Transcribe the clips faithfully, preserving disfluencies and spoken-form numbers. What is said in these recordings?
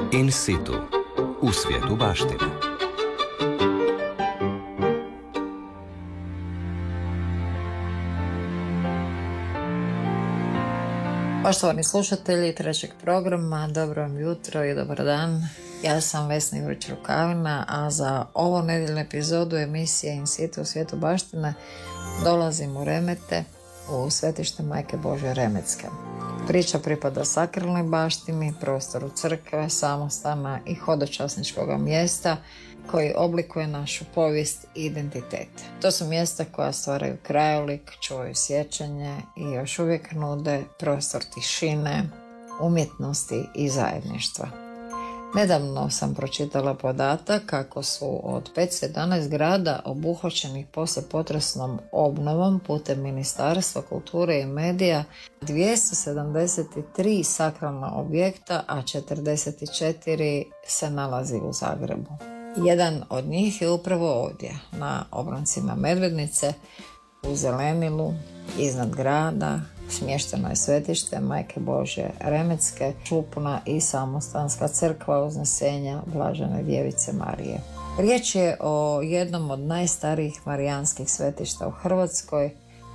In situ, u svijetu baštine. Poštovani slušatelji trećeg programa, dobro vam jutro i dobar dan. Ja sam Vesna Jurić Rukavina, a za ovo nedjeljnu epizodu emisije In situ u svijetu baštine dolazim u Remete, u svetište Majke Božje Remetske. Priča pripada sakralnoj baštini, prostoru crkve, samostana i hodočasničkog mjesta koji oblikuje našu povijest i identitet. To su mjesta koja stvaraju krajolik, čuvaju sjećanje i još uvijek nude prostor tišine, umjetnosti i zajedništva. Nedavno sam pročitala podatak kako su od petsto jedanaest grada obuhvaćenih poslijepotresnom obnovom putem Ministarstva kulture i medija dvjesto sedamdeset tri sakralna objekta, a četrdeset četiri se nalazi u Zagrebu. Jedan od njih je upravo ovdje, na obroncima Medvednice, u Zelenilu, iznad grada. Smješteno je svetište Majke Božje Remetske, župna i samostanska crkva Uznesenja Blažene Djevice Marije. Riječ je o jednom od najstarijih marijanskih svetišta u Hrvatskoj,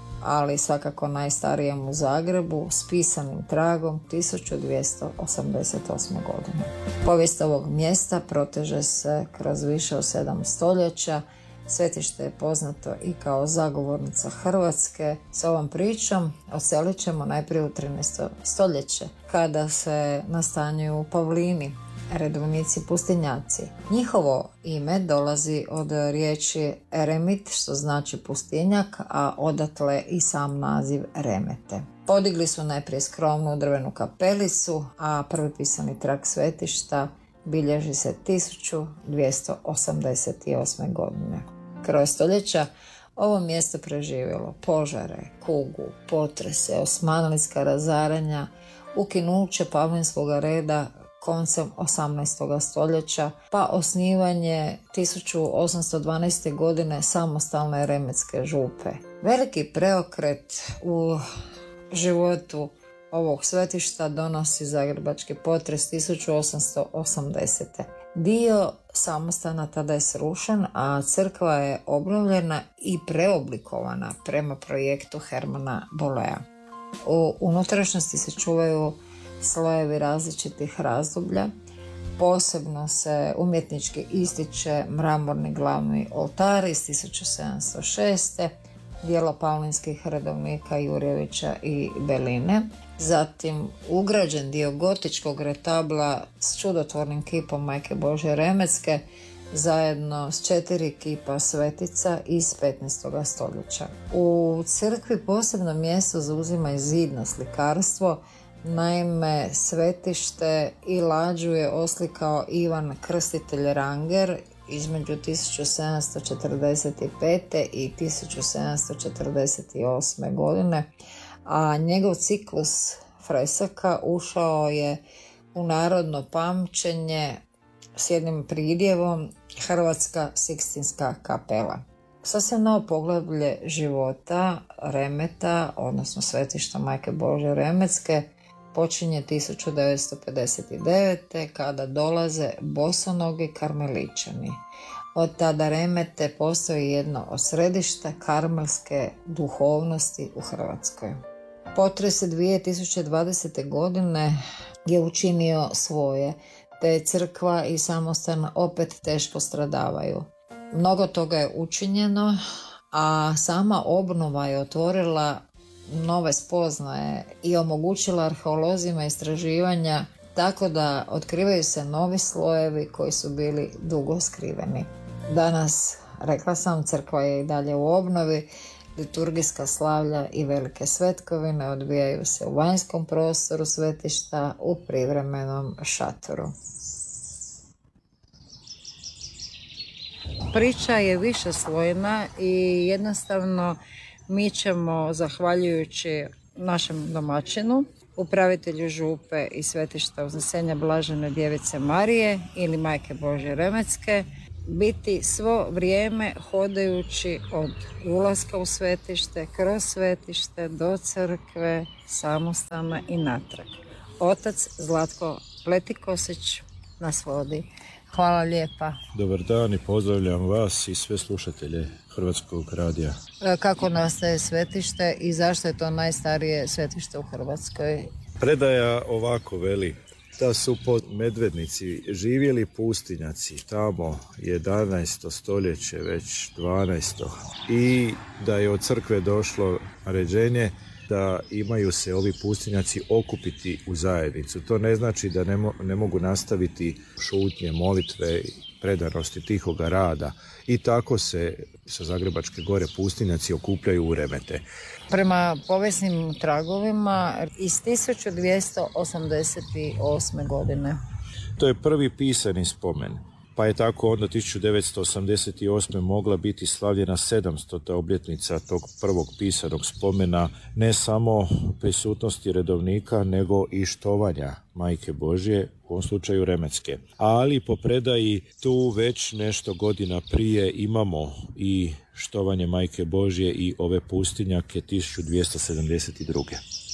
ali svakako najstarijem u Zagrebu, s pisanim tragom tisuću dvjesto osamdeset osme. godine. Povijest ovog mjesta proteže se kroz više od sedam stoljeća. Svetište je poznato i kao zagovornica Hrvatske. S ovom pričom odselit ćemo najprije u trinaesto stoljeće, kada se nastanjuju Pavlini, redovnici pustinjaci. Njihovo ime dolazi od riječi eremit, što znači pustinjak, a odatle i sam naziv Remete. Podigli su najprije skromnu drvenu kapelicu, a prvi pisani trag svetišta bilježi se tisuću dvjesto osamdeset osme. godine. Kroz stoljeća ovo mjesto preživjelo požare, kugu, potrese, osmanlijska razaranja, ukinuće Pavlinskog reda koncem osamnaestog stoljeća, pa osnivanje tisuću osamsto dvanaeste. godine samostalne Remetske župe. Veliki preokret u životu ovog svetišta donosi zagrebački potres tisuću osamsto osamdesete. Dio samostana tada je srušen, a crkva je obnovljena i preoblikovana prema projektu Hermana Bolea. U unutrašnjosti se čuvaju slojevi različitih razdoblja. Posebno se umjetnički ističe mramorni glavni oltar iz tisuću sedamsto šeste. djelo pavlinskih redovnika Jurjevića i Beline. Zatim ugrađen dio gotičkog retabla s čudotvornim kipom Majke Božje Remetske zajedno s četiri kipa svetica iz petnaestog stoljeća. U crkvi posebno mjesto zauzima i zidno slikarstvo. Naime, svetište i lađu je oslikao Ivan Krstitelj Ranger između tisuću sedamsto četrdeset pete i tisuću sedamsto četrdeset osme. godine, a njegov ciklus fresaka ušao je u narodno pamćenje s jednim pridjevom Hrvatska Sikstinska kapela. Sasvim novo poglavlje života Remeta, odnosno svetišta Majke Božje Remetske, počinje tisuću devetsto pedeset devete. kada dolaze bosonogi karmeličani. Od tada Remete postoji jedno od središta karmelske duhovnosti u Hrvatskoj. Potres dvije tisuće dvadesete. godine je učinio svoje, te crkva i samostan opet teško stradavaju. Mnogo toga je učinjeno, a sama obnova je otvorila nove spoznaje i omogućila arheolozima istraživanja, tako da otkrivaju se novi slojevi koji su bili dugo skriveni. Danas, rekla sam, crkva je i dalje u obnovi. Liturgijska slavlja i velike svetkovine odvijaju se u vanjskom prostoru svetišta u privremenom šatoru. Priča je višeslojna i jednostavno mi ćemo, zahvaljujući našem domaćinu, upravitelju župe i svetišta Uznesenja Blažene Djevice Marije ili Majke Božje Remetske, biti svo vrijeme hodajući od ulaska u svetište, kroz svetište, do crkve, samostana i natrag. Otac Zlatko Pletikosić nas vodi. Hvala lijepa. Dobar dan i pozdravljam vas i sve slušatelje Hrvatskog radija. Kako nastaje svetište i zašto je to najstarije svetište u Hrvatskoj? Predaja ovako veli da su pod Medvednici živjeli pustinjaci tamo jedanaesto stoljeće, već dvanaesto i da je od crkve došlo naređenje da imaju se ovi pustinjaci okupiti u zajednicu. To ne znači da ne, mo- ne mogu nastaviti šutnje, molitve, predanosti, tihoga rada. I tako se sa Zagrebačke gore pustinjaci okupljaju u remete. Prema povijesnim tragovima iz tisuću dvjesto osamdeset osme. godine. To je prvi pisani spomen. Pa je tako onda tisuću devetsto osamdeset osme. mogla biti slavljena sedamstota obljetnica tog prvog pisanog spomena, ne samo prisutnosti redovnika, nego i štovanja Majke Božje, u ovom slučaju Remetske. Ali po predaji tu već nešto godina prije imamo i štovanje Majke Božje i ove pustinjake tisuću dvjesto sedamdeset druge.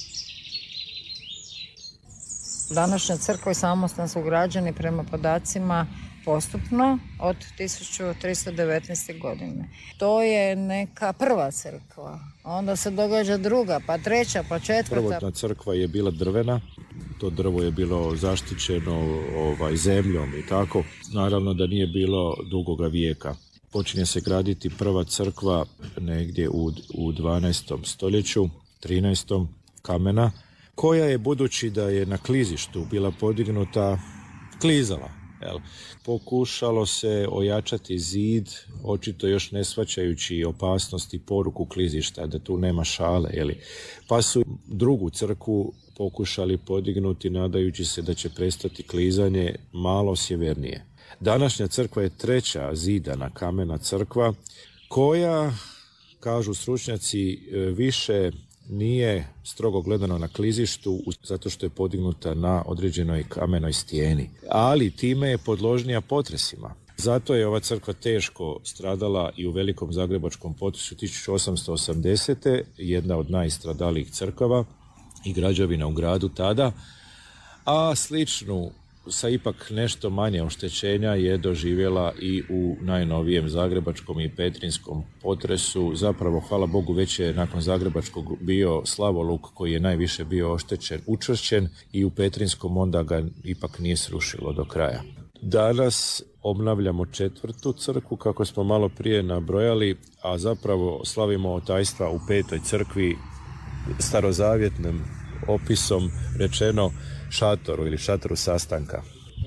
Današnja crkva i samostan su građeni prema podacima postupno od tisuću tristo devetnaeste. godine. To je neka prva crkva, onda se događa druga, pa treća, pa četvrta. Prvotna crkva je bila drvena, to drvo je bilo zaštićeno ovaj, zemljom i tako. Naravno da nije bilo dugoga vijeka. Počinje se graditi prva crkva negdje u, u dvanaestom stoljeću, trinaestom kamena, koja je, budući da je na klizištu bila podignuta, klizala. Jel? Pokušalo se ojačati zid, očito još ne shvaćajući opasnost i poruku klizišta, da tu nema šale. Jel? Pa su drugu crkvu pokušali podignuti nadajući se da će prestati klizanje malo sjevernije. Današnja crkva je treća zidana kamena crkva koja, kažu stručnjaci, više nije strogo gledano na klizištu zato što je podignuta na određenoj kamenoj stijeni, ali time je podložnija potresima. Zato je ova crkva teško stradala i u velikom zagrebačkom potresu tisuću osamsto osamdesete. jedna od najstradalijih crkava i građevina u gradu tada, a sličnu sa ipak nešto manje oštećenja je doživjela i u najnovijem zagrebačkom i petrinskom potresu. Zapravo, hvala Bogu, već je nakon zagrebačkog bio Slavoluk koji je najviše bio oštećen, učvršćen, i u petrinskom onda ga ipak nije srušilo do kraja. Danas obnavljamo četvrtu crkvu, kako smo malo prije nabrojali, a zapravo slavimo otajstva u petoj crkvi, starozavjetnim opisom rečeno šatoru ili šatoru sastanka.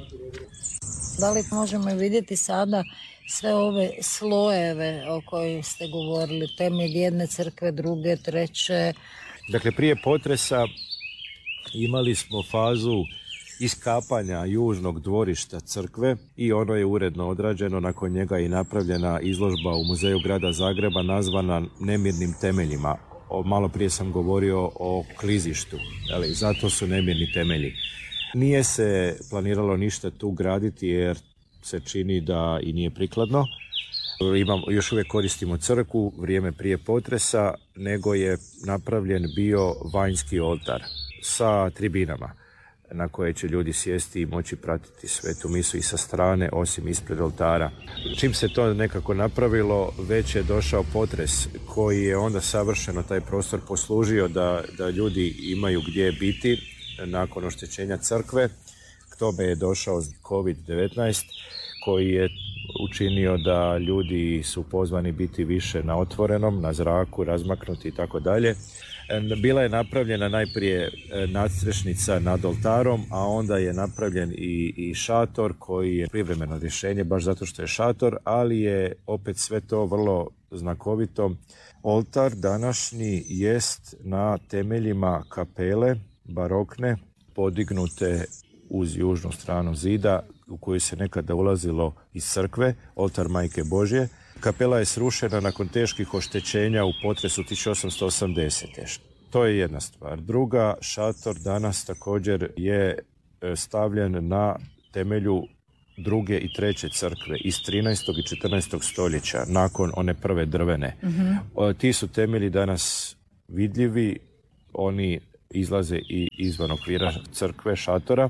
Da li možemo vidjeti sada sve ove slojeve o kojih ste govorili, temelj jedne crkve, druge, treće? Dakle, prije potresa imali smo fazu iskapanja južnog dvorišta crkve i ono je uredno odrađeno. Nakon njega je napravljena izložba u Muzeju grada Zagreba nazvana Nemirnim temeljima. O, malo prije sam govorio o klizištu, ali zato su nemirni temelji. Nije se planiralo ništa tu graditi jer se čini da i nije prikladno. Imam, još uvijek koristimo crkvu, vrijeme prije potresa, nego je napravljen bio vanjski oltar sa tribinama na koje će ljudi sjesti i moći pratiti svetu misu i sa strane, osim ispred oltara. Čim se to nekako napravilo, već je došao potres koji je onda savršeno taj prostor poslužio da, da ljudi imaju gdje biti nakon oštećenja crkve. K tome je došao kovid devetnaest koji je učinio da ljudi su pozvani biti više na otvorenom, na zraku, razmaknuti i tako dalje. Bila je napravljena najprije nadstrešnica nad oltarom, a onda je napravljen i, i šator koji je privremeno rješenje baš zato što je šator, ali je opet sve to vrlo znakovito. Oltar današnji jest na temeljima kapele barokne podignute uz južnu stranu zida u koju se nekada ulazilo iz crkve, oltar Majke Božje. Kapela je srušena nakon teških oštećenja u potresu tisuću osamsto osamdesete. To je jedna stvar. Druga, šator danas također je stavljen na temelju druge i treće crkve iz trinaestog i četrnaestog stoljeća, nakon one prve drvene. Mm-hmm. Ti su temelji danas vidljivi, oni izlaze i izvan okvira crkve, šatora,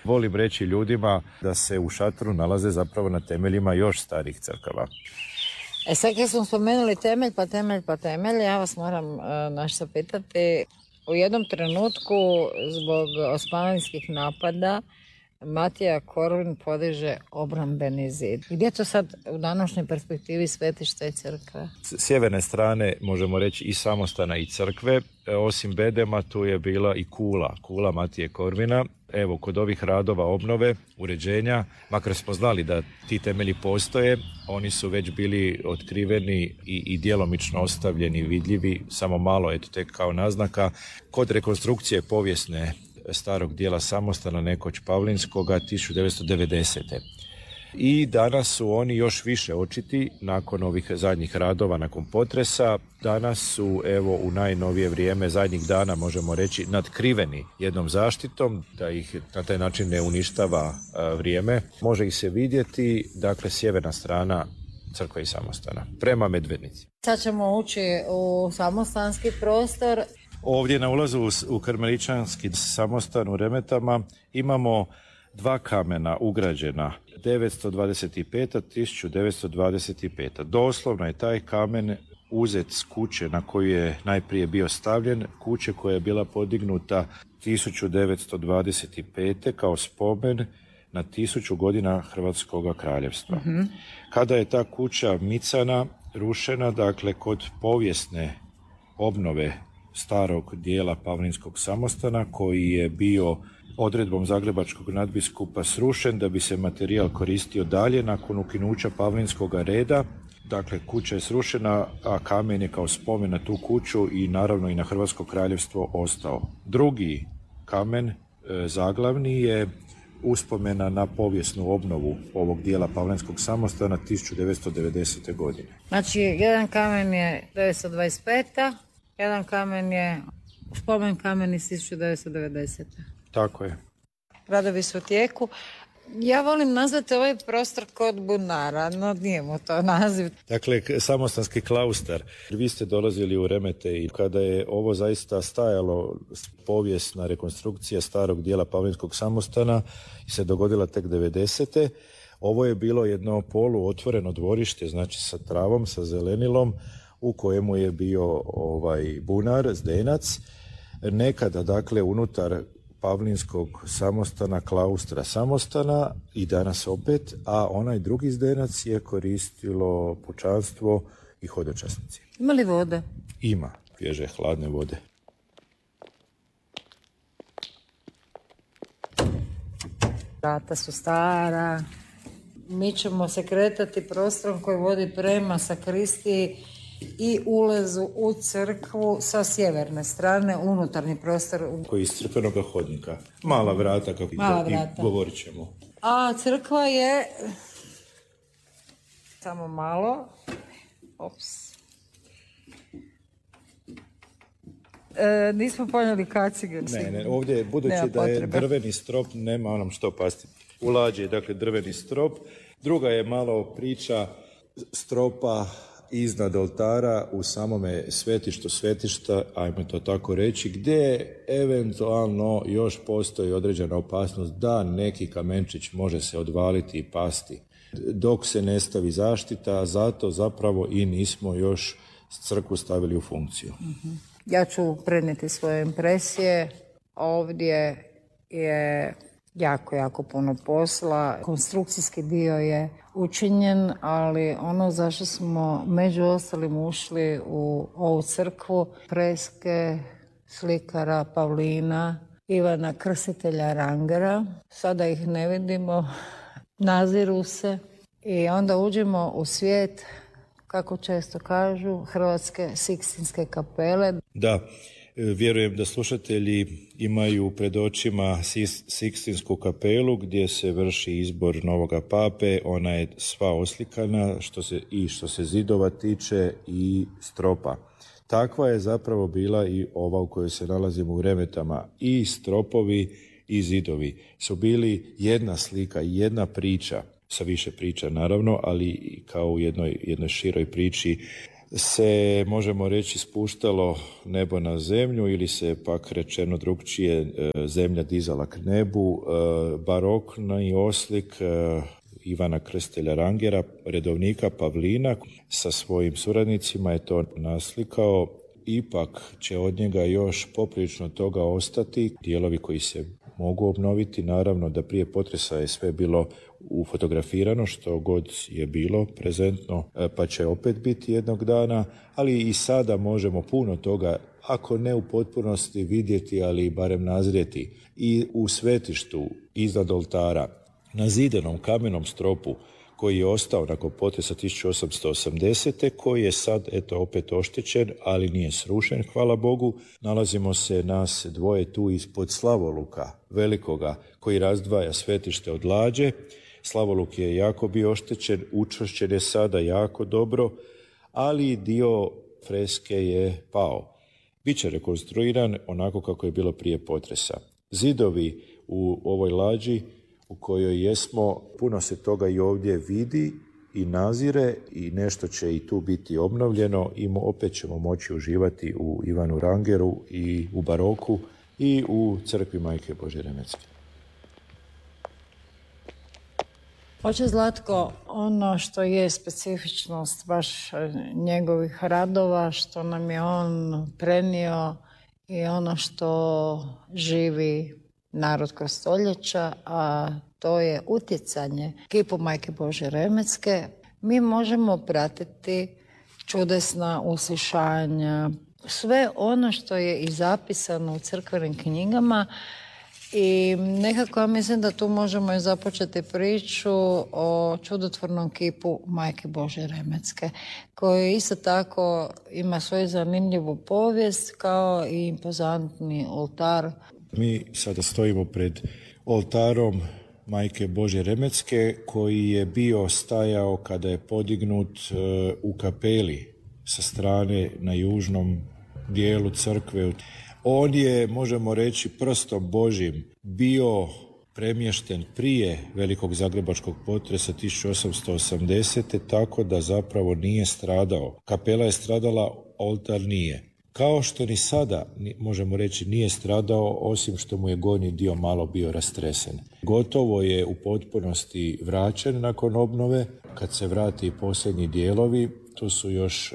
Volim reći ljudima da se u šatoru nalaze zapravo na temeljima još starih crkava. E sad kad smo spomenuli temelj, pa temelj, pa temelj, ja vas moram uh, nešto pitati. U jednom trenutku zbog osmanlijskih napada Matija Korvin podiže obrambeni zid. Gdje je to sad u današnjoj perspektivi svetišta i crkve? S sjeverne strane možemo reći i samostana i crkve. E, osim bedema tu je bila i kula, kula Matije Korvina. Evo, kod ovih radova obnove, uređenja, makar smo znali da ti temelji postoje, oni su već bili otkriveni i, i djelomično ostavljeni, vidljivi, samo malo, eto tek kao naznaka. Kod rekonstrukcije povijesne starog dijela samostana, nekoć Pavlinskoga, tisuću devetsto devedesete. I danas su oni još više očiti nakon ovih zadnjih radova, nakon potresa. Danas su, evo, u najnovije vrijeme, zadnjih dana možemo reći, nadkriveni jednom zaštitom, da ih na taj način ne uništava a, vrijeme. Može ih se vidjeti, dakle, sjeverna strana crkve i samostana, prema Medvednici. Sad ćemo ući u samostanski prostor. Ovdje na ulazu u karmeličanski samostan u Remetama imamo dva kamena ugrađena, devetsto dvadeset peta tisuću devetsto dvadeset peta. Doslovno je taj kamen uzet s kuće na koju je najprije bio stavljen, kuće koja je bila podignuta tisuću devetsto dvadeset pete kao spomen na tisuću godina Hrvatskog kraljevstva. Mm-hmm. Kada je ta kuća micana, rušena, dakle kod povijesne obnove starog dijela Pavlinskog samostana, koji je bio odredbom zagrebačkog nadbiskupa srušen da bi se materijal koristio dalje nakon ukinuća Pavlinskog reda. Dakle, kuća je srušena, a kamen je kao spomen na tu kuću i naravno i na Hrvatsko kraljevstvo ostao. Drugi kamen, e, zaglavni, je uspomena na povijesnu obnovu ovog dijela Pavlinskog samostana tisuću devetsto devedesete. godine. Znači, jedan kamen je devetsto dvadeset peta. Jedan kamen je spomen kamen iz tisuću devetsto devedesete. Tako je. Radovi su u tijeku. Ja volim nazvati ovaj prostor kod bunara, no nije mu to naziv. Dakle, samostanski klaustar. Vi ste dolazili u Remete i kada je ovo zaista stajalo, povijesna rekonstrukcija starog dijela Pavlinskog samostana se dogodila tek devedesete. Ovo je bilo jedno polu otvoreno dvorište, znači sa travom, sa zelenilom, u kojemu je bio ovaj bunar, zdenac. Nekada, dakle, unutar Pavlinskog samostana, klaustra samostana i danas opet, a onaj drugi zdenac je koristilo pučanstvo i hodočasnici. Ima li vode? Ima, svježe, hladne vode. Vrata su stara. Mi ćemo se kretati prostorom koji vodi prema sakristiji i ulezu u crkvu sa sjeverne strane, unutarnji prostor. Koji iz crkvenog hodnika. Mala vrata, kako Mala i vrata. govorit ćemo. A crkva je... Samo malo. Ops. E, nismo ponijeli kacige. Ne, ne, ovdje, budući Nema da je potrebe. drveni strop, nema onom što pasti. U lađi je, dakle, drveni strop. Druga je malo priča stropa iznad oltara u samome svetištu svetišta, ajmo to tako reći, gdje eventualno još postoji određena opasnost da neki kamenčić može se odvaliti i pasti dok se ne stavi zaštita, a zato zapravo i nismo još crkvu stavili u funkciju. Uh-huh. Ja ću prenijeti svoje impresije. Ovdje je jako, jako puno posla. Konstrukcijski dio je učinjen, ali ono zašto smo među ostalim ušli u ovu crkvu, freske slikara Pavlina, Ivana Krstitelja Rangera. Sada ih ne vidimo, naziru se i onda uđemo u svijet, kako često kažu, Hrvatske Sikstinske kapele. Da, vjerujem da slušatelji imaju pred očima Sikstinsku kapelu gdje se vrši izbor novoga pape. Ona je sva oslikana što se, i što se zidova tiče i stropa. Takva je zapravo bila i ova u kojoj se nalazimo u Remetama. I stropovi i zidovi su bili jedna slika, jedna priča, sa više priča naravno, ali kao u jednoj, jednoj široj priči se, možemo reći, spuštalo nebo na zemlju ili se pak rečeno drugčije zemlja dizala k nebu. Barokni oslik Ivana Krstelja Rangera, redovnika Pavlina, sa svojim suradnicima je to naslikao. Ipak će od njega još poprilično toga ostati, dijelovi koji se mogu obnoviti. Naravno da prije potresa je sve bilo ufotografirano, što god je bilo prezentno, pa će opet biti jednog dana, ali i sada možemo puno toga, ako ne u potpunosti vidjeti, ali barem nazrijeti. I u svetištu iznad oltara, na zidenom kamenom stropu koji je ostao nakon potresa tisuću osamsto osamdesete. koji je sad eto opet oštećen, ali nije srušen, hvala Bogu. Nalazimo se nas dvoje tu ispod slavoluka velikoga koji razdvaja svetište od lađe. Slavoluk je jako bio oštećen, učvršćen je sada jako dobro, ali dio freske je pao. Biće rekonstruiran onako kako je bilo prije potresa. Zidovi u ovoj lađi u kojoj jesmo, puno se toga i ovdje vidi i nazire i nešto će i tu biti obnovljeno i opet ćemo moći uživati u Ivanu Rangeru i u baroku i u crkvi Majke Božje Remetske. Oče Zlatko, ono što je specifičnost baš njegovih radova, što nam je on prenio i ono što živi narod kroz stoljeća, a to je utjecanje kipu Majke Božje Remetske. Mi možemo pratiti čudesna uslišanja, sve ono što je i zapisano u crkvenim knjigama i nekako mislim da tu možemo i započeti priču o čudotvornom kipu Majke Božje Remetske, koji isto tako ima svoju zanimljivu povijest kao i impozantni oltar. Mi sada stojimo pred oltarom Majke Božje Remetske koji je bio stajao kada je podignut e, u kapeli sa strane na južnom dijelu crkve. On je, možemo reći, prstom Božjim bio premješten prije velikog zagrebačkog potresa tisuću osamsto osamdesete. tako da zapravo nije stradao. Kapela je stradala, oltar nije. Kao što ni sada, možemo reći, nije stradao, osim što mu je gornji dio malo bio rastresen. Gotovo je u potpunosti vraćen nakon obnove. Kad se vrati i posljednji dijelovi, tu su još e,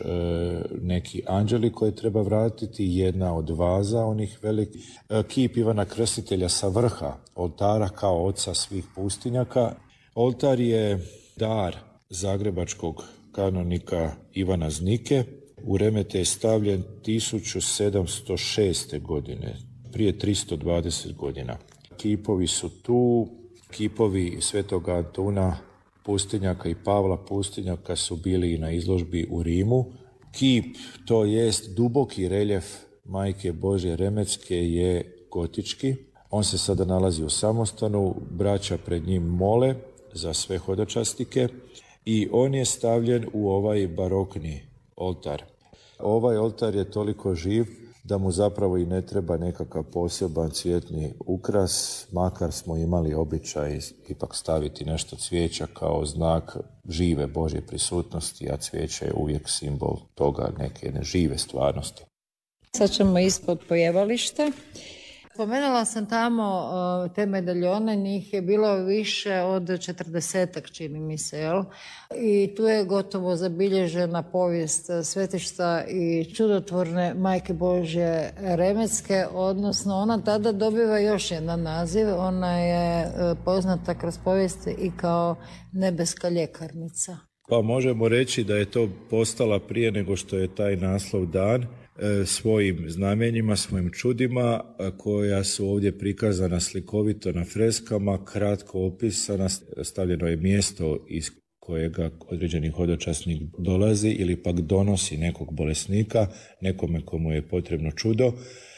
neki anđeli koje treba vratiti, jedna od vaza onih velikih, e, kip Ivana Krstitelja sa vrha oltara kao oca svih pustinjaka. Oltar je dar zagrebačkog kanonika Ivana Znike. U remete je stavljen tisuću sedamsto šeste. godine, prije tristo dvadeset godina. Kipovi su tu, kipovi Svetoga Antuna Pustinjaka i Pavla Pustinjaka su bili i na izložbi u Rimu. Kip, to jest duboki reljef Majke Božje Remetske, je gotički. On se sada nalazi u samostanu, braća pred njim mole za sve hodočastike i on je stavljen u ovaj barokni oltar. Ovaj oltar je toliko živ da mu zapravo i ne treba nekakav poseban cvjetni ukras, makar smo imali običaj ipak staviti nešto cvijeća kao znak žive Božje prisutnosti, a cvijeće je uvijek simbol toga, neke nežive stvarnosti. Sad ćemo ispod pojevališta. Spomenula sam tamo uh, te medaljone, njih je bilo više od četrdesetak, čini mi se, jel? I tu je gotovo zabilježena povijest svetišta i čudotvorne Majke Božje Remetske, odnosno ona tada dobiva još jedan naziv, ona je uh, poznata kroz povijest i kao nebeska ljekarnica. Pa možemo reći da je to postala prije nego što je taj naslov dan, svojim znamenjima, svojim čudima koja su ovdje prikazana slikovito na freskama, kratko opisana, stavljeno je mjesto iz kojega određeni hodočasnik dolazi ili pak donosi nekog bolesnika, nekome komu je potrebno čudo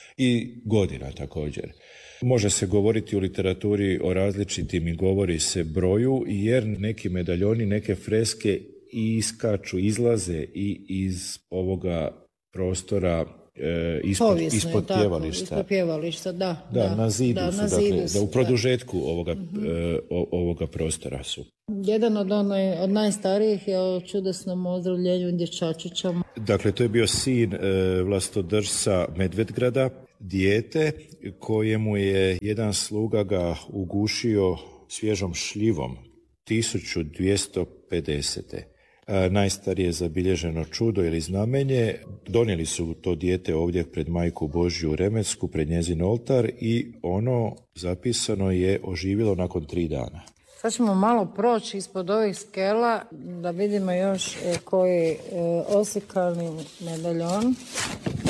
i godina također. Može se govoriti u literaturi o različitim i govori se broju, jer neki medaljoni, neke freske iskaču, izlaze i iz ovoga prostora e, ispod, Povijesno je ispod tako, pjevališta. ispod pjevališta, da. Da, na zidu da, su, na dakle, zidu su, da u da. produžetku ovoga, e, o- ovoga prostora su. Jedan od, onaj, od najstarijih je o čudesnom ozdravljenju dječačića. Dakle, to je bio sin e, vlastodržca Medvedgrada, dijete kojemu je jedan sluga ga ugušio svježom šljivom tisuću dvjesto pedesete. E, najstarije zabilježeno čudo ili znamenje. Donijeli su to dijete ovdje pred Majku Božju u Remecku, pred njezin oltar i ono zapisano je oživjelo nakon tri dana. Sad ćemo malo proći ispod ovih skela da vidimo još e, koji e, oslikani medaljon.